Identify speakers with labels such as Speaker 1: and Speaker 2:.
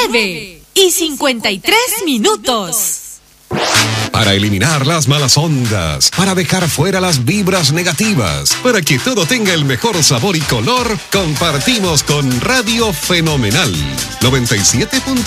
Speaker 1: 9:53.
Speaker 2: Para eliminar las malas ondas, para dejar fuera las vibras negativas, para que todo tenga el mejor sabor y color, compartimos con Radio Fenomenal 97.1.